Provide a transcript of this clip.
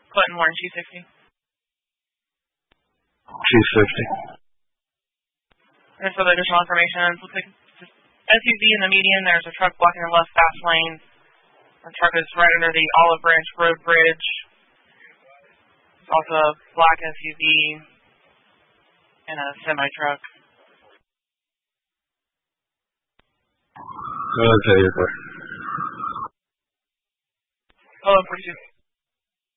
Clinton Warren, G60. G60. And for the additional information, looks like SUV in the median. There's a truck blocking the left fast lane. The truck is right under the Olive Branch Road Bridge. There's also a black SUV and a semi-truck. Okay, you're correct. Hello, 42.